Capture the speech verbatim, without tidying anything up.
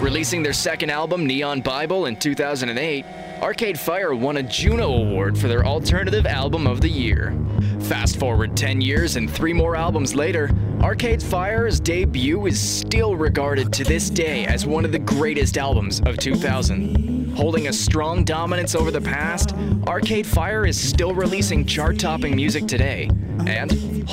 Releasing their second album, Neon Bible, in two thousand eight, Arcade Fire won a Juno Award for their Alternative Album of the Year. Fast forward ten years and three more albums later, Arcade Fire's debut is still regarded to this day as one of the greatest albums of two thousand. Holding a strong dominance over the past, Arcade Fire is still releasing chart-topping music today, and